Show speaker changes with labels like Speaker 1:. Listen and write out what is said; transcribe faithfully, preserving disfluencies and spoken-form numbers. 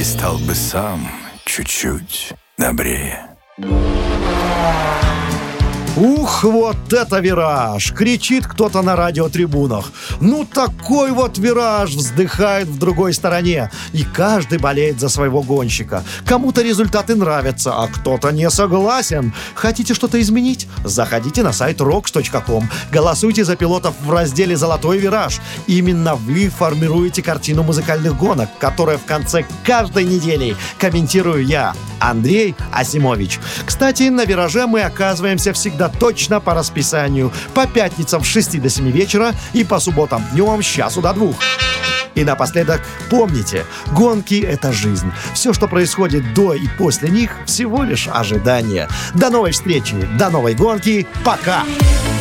Speaker 1: и стал бы сам чуть-чуть добрее.
Speaker 2: Ух, вот это вираж! Кричит кто-то на радиотрибунах. Ну такой вот вираж! Вздыхает в другой стороне. И каждый болеет за своего гонщика. Кому-то результаты нравятся, а кто-то не согласен. Хотите что-то изменить? Заходите на сайт рокс точка ком. Голосуйте за пилотов в разделе «Золотой вираж». Именно вы формируете картину музыкальных гонок, которая в конце каждой недели комментирую я, Андрей Асимович. Кстати, на вираже мы оказываемся всегда точно по расписанию. По пятницам с шести до семи вечера и по субботам днем с часу до двух. И напоследок помните, гонки — это жизнь. Все, что происходит до и после них, всего лишь ожидание. До новой встречи, до новой гонки. Пока!